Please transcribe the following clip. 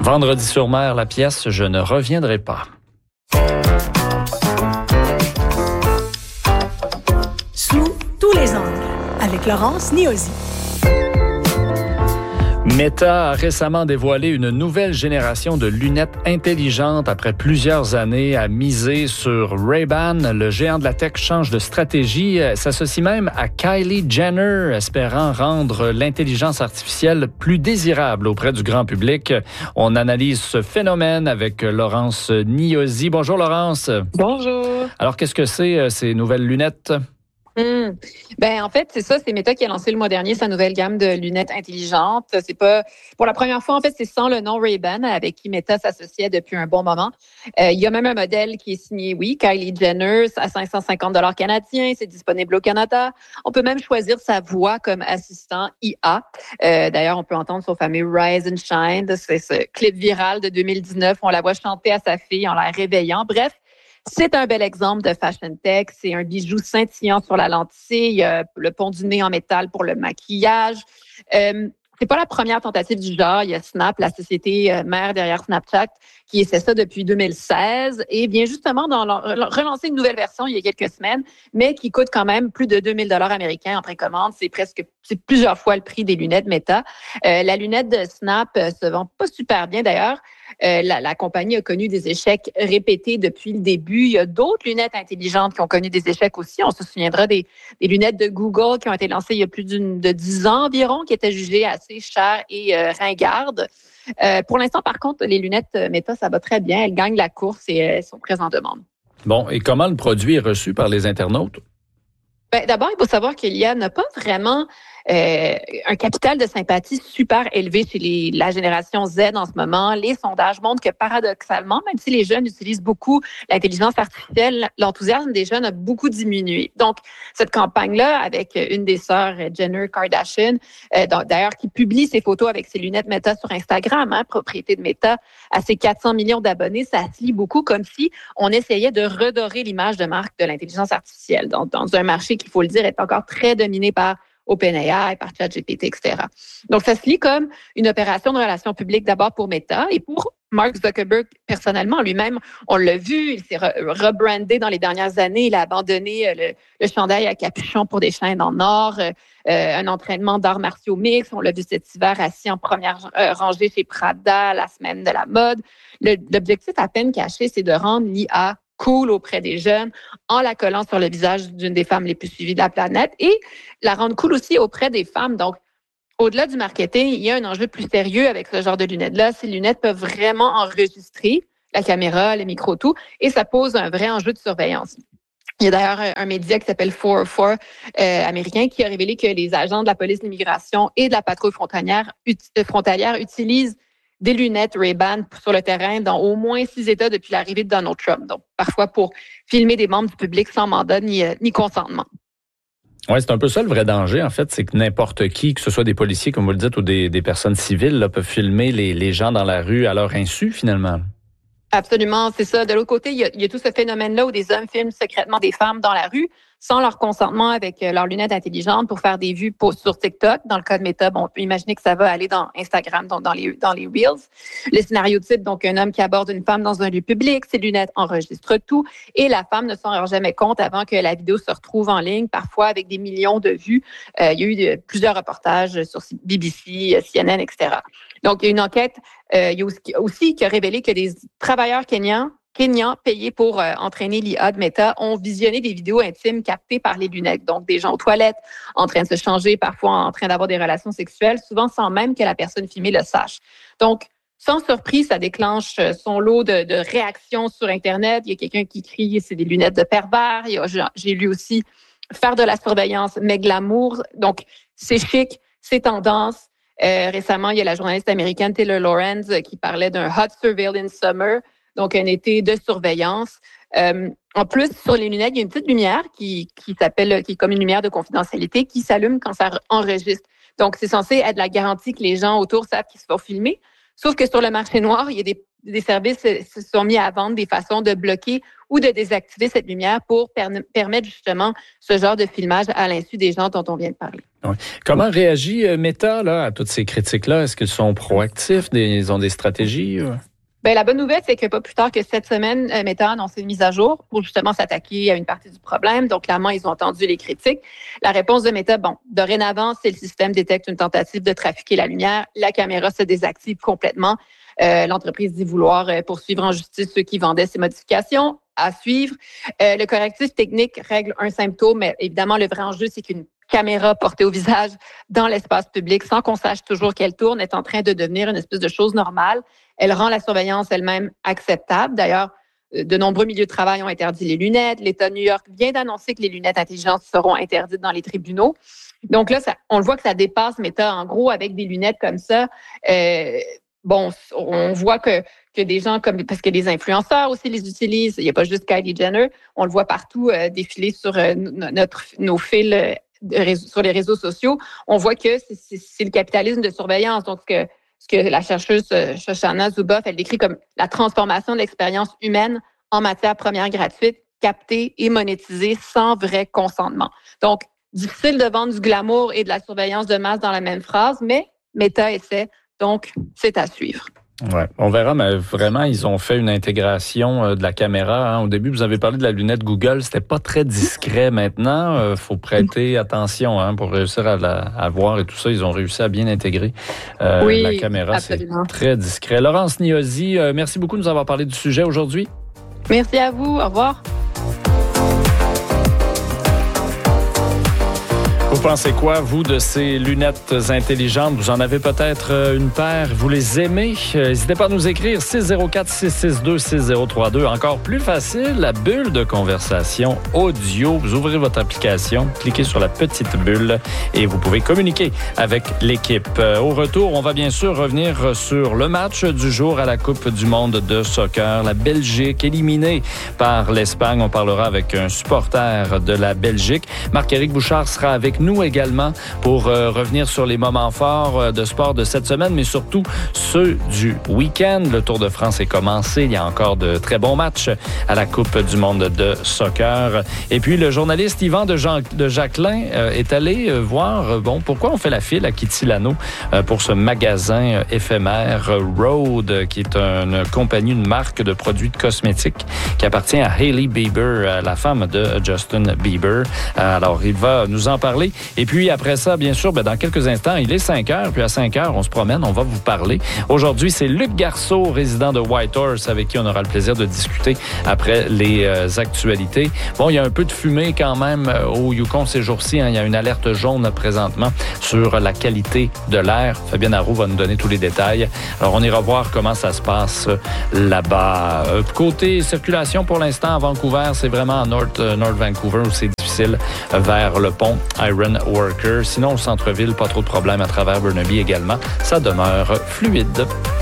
Vendredi-sur-Mer, la pièce « Je ne reviendrai pas ». Sous tous les angles, avec Laurence Niosi. Meta a récemment dévoilé une nouvelle génération de lunettes intelligentes après plusieurs années à miser sur Ray-Ban. Le géant de la tech change de stratégie, s'associe même à Kylie Jenner, espérant rendre l'intelligence artificielle plus désirable auprès du grand public. On analyse ce phénomène avec Laurence Niosi. Bonjour Laurence. Bonjour. Alors qu'est-ce que c'est ces nouvelles lunettes? En fait, c'est ça, c'est Meta qui a lancé le mois dernier sa nouvelle gamme de lunettes intelligentes. C'est pas pour la première fois, en fait, c'est sans le nom Ray-Ban avec qui Meta s'associait depuis un bon moment. Il y a même un modèle qui est signé, oui, Kylie Jenner, à 550 $ canadiens. C'est disponible au Canada. On peut même choisir sa voix comme assistant IA. D'ailleurs, on peut entendre son fameux Rise and Shine. C'est ce clip viral de 2019 où on la voit chanter à sa fille en la réveillant. Bref, c'est un bel exemple de fashion tech. C'est un bijou scintillant sur la lentille, le pont du nez en métal pour le maquillage. C'est pas la première tentative du genre. Il y a Snap, la société mère derrière Snapchat, qui essaie ça depuis 2016 et vient justement relancer une nouvelle version il y a quelques semaines, mais qui coûte quand même plus de 2000 $ américains en précommande. C'est plusieurs fois le prix des lunettes Meta. La lunette de Snap se vend pas super bien d'ailleurs. La compagnie a connu des échecs répétés depuis le début. Il y a d'autres lunettes intelligentes qui ont connu des échecs aussi. On se souviendra des lunettes de Google qui ont été lancées il y a plus de 10 ans environ, qui étaient jugées assez chères et ringardes. Pour l'instant, par contre, les lunettes Meta, ça va très bien. Elles gagnent la course et elles sont très en demande. Bon, et comment le produit est reçu par les internautes? D'abord, il faut savoir qu'il n'a pas vraiment un capital de sympathie super élevé chez la génération Z en ce moment. Les sondages montrent que paradoxalement, même si les jeunes utilisent beaucoup l'intelligence artificielle, l'enthousiasme des jeunes a beaucoup diminué. Donc, cette campagne-là, avec une des sœurs, Jenner Kardashian, d'ailleurs, qui publie ses photos avec ses lunettes Meta sur Instagram, propriété de Meta, à ses 400 millions d'abonnés, ça se lit beaucoup comme si on essayait de redorer l'image de marque de l'intelligence artificielle dans un marché qui, il faut le dire, est encore très dominé par OpenAI, par ChatGPT, etc. Donc, ça se lit comme une opération de relations publiques d'abord pour Meta et pour Mark Zuckerberg personnellement. Lui-même, on l'a vu, il s'est rebrandé dans les dernières années. Il a abandonné le chandail à capuchon pour des chaînes en or, un entraînement d'arts martiaux mix. On l'a vu cet hiver assis en première rangée chez Prada, la semaine de la mode. L'objectif à peine caché, c'est de rendre l'IA cool auprès des jeunes en la collant sur le visage d'une des femmes les plus suivies de la planète et la rendre cool aussi auprès des femmes. Donc, au-delà du marketing, il y a un enjeu plus sérieux avec ce genre de lunettes-là. Ces lunettes peuvent vraiment enregistrer la caméra, les micros, tout, et ça pose un vrai enjeu de surveillance. Il y a d'ailleurs un média qui s'appelle 404 américain qui a révélé que les agents de la police de l'immigration et de la patrouille frontalière utilisent des lunettes Ray-Ban sur le terrain dans au moins 6 États depuis l'arrivée de Donald Trump. Donc, parfois pour filmer des membres du public sans mandat ni consentement. Oui, c'est un peu ça le vrai danger, en fait, c'est que n'importe qui, que ce soit des policiers, comme vous le dites, ou des personnes civiles, là, peuvent filmer les gens dans la rue à leur insu, finalement. Absolument, c'est ça. De l'autre côté, il y a tout ce phénomène-là où des hommes filment secrètement des femmes dans la rue sans leur consentement avec leurs lunettes intelligentes pour faire des vues sur TikTok. Dans le cas de Meta, on peut imaginer que ça va aller dans Instagram, donc dans les Reels. Le scénario type, donc un homme qui aborde une femme dans un lieu public, ses lunettes enregistrent tout et la femme ne s'en rend jamais compte avant que la vidéo se retrouve en ligne, parfois avec des millions de vues. Il y a eu plusieurs reportages sur BBC, CNN, etc. Donc, il y a une enquête il y a aussi qui a révélé que des travailleurs kenyans payés pour entraîner l'IA de Meta ont visionné des vidéos intimes captées par les lunettes. Donc, des gens aux toilettes, en train de se changer, parfois en train d'avoir des relations sexuelles, souvent sans même que la personne filmée le sache. Donc, sans surprise, ça déclenche son lot de réactions sur Internet. Il y a quelqu'un qui crie « c'est des lunettes de pervers ». J'ai lu aussi « faire de la surveillance, mais glamour ». Donc, c'est chic, c'est tendance. Récemment, il y a la journaliste américaine Taylor Lorenz qui parlait d'un hot surveillance summer, donc un été de surveillance. En plus, sur les lunettes, il y a une petite lumière qui est comme une lumière de confidentialité qui s'allume quand ça enregistre. Donc, c'est censé être la garantie que les gens autour savent qu'ils se font filmer. Sauf que sur le marché noir, il y a des services se sont mis à vendre des façons de bloquer ou de désactiver cette lumière pour permettre justement ce genre de filmage à l'insu des gens dont on vient de parler. Oui. Comment réagit Meta là, à toutes ces critiques-là? Est-ce qu'ils sont proactifs? Ils ont des stratégies? Bien, la bonne nouvelle, c'est que pas plus tard que cette semaine, Meta a annoncé une mise à jour pour justement s'attaquer à une partie du problème. Donc, clairement, ils ont entendu les critiques. La réponse de Meta, dorénavant, c'est le système détecte une tentative de trafiquer la lumière. La caméra se désactive complètement. L'entreprise dit vouloir poursuivre en justice ceux qui vendaient ces modifications. À suivre. Le correctif technique règle un symptôme, mais évidemment, le vrai enjeu, c'est qu'une caméra portée au visage dans l'espace public, sans qu'on sache toujours qu'elle tourne, est en train de devenir une espèce de chose normale. Elle rend la surveillance elle-même acceptable. D'ailleurs, de nombreux milieux de travail ont interdit les lunettes. L'État de New York vient d'annoncer que les lunettes intelligentes seront interdites dans les tribunaux. Donc là, on le voit que ça dépasse Meta. En gros, avec des lunettes comme ça, on voit que des gens parce que les influenceurs aussi les utilisent. Il n'y a pas juste Kylie Jenner. On le voit partout défiler sur nos fils sur les réseaux sociaux. On voit que c'est le capitalisme de surveillance. Donc, ce que la chercheuse Shoshana Zuboff, elle décrit comme la transformation de l'expérience humaine en matière première gratuite, captée et monétisée sans vrai consentement. Donc, difficile de vendre du glamour et de la surveillance de masse dans la même phrase, mais Meta essaie. Donc, c'est à suivre. Ouais, on verra, mais vraiment, ils ont fait une intégration de la caméra. Au début, vous avez parlé de la lunette Google, c'était pas très discret. Maintenant, faut prêter attention pour réussir à la voir et tout ça. Ils ont réussi à bien intégrer la caméra. Absolument. C'est très discret. Laurence Niosi, merci beaucoup de nous avoir parlé du sujet aujourd'hui. Merci à vous. Au revoir. Vous pensez quoi, vous, de ces lunettes intelligentes? Vous en avez peut-être une paire. Vous les aimez? N'hésitez pas à nous écrire 604-662-6032. Encore plus facile, la bulle de conversation audio. Vous ouvrez votre application, cliquez sur la petite bulle et vous pouvez communiquer avec l'équipe. Au retour, on va bien sûr revenir sur le match du jour à la Coupe du monde de soccer. La Belgique éliminée par l'Espagne. On parlera avec un supporter de la Belgique. Marc-Éric Bouchard sera avec nous également pour revenir sur les moments forts de sport de cette semaine, mais surtout ceux du week-end. Le Tour de France est commencé. Il y a encore de très bons matchs à la Coupe du monde de soccer. Et puis, le journaliste Yvan de Jacquelin est allé voir pourquoi on fait la file à Kitilano pour ce magasin éphémère Rhode, qui est une compagnie, une marque de produits de cosmétiques qui appartient à Hailey Bieber, la femme de Justin Bieber. Alors, il va nous en parler. Et puis, après ça, bien sûr, dans quelques instants, il est 5 heures. Puis à 5 heures, on se promène, on va vous parler. Aujourd'hui, c'est Luc Garceau, résident de Whitehorse, avec qui on aura le plaisir de discuter après les actualités. Bon, il y a un peu de fumée quand même au Yukon ces jours-ci. Il y a une alerte jaune présentement sur la qualité de l'air. Fabienne Arroux va nous donner tous les détails. Alors, on ira voir comment ça se passe là-bas. Côté circulation, pour l'instant, à Vancouver, c'est vraiment à North Vancouver où c'est difficile vers le pont Iron Worker. Sinon, au centre-ville, pas trop de problèmes à travers Burnaby également. Ça demeure fluide.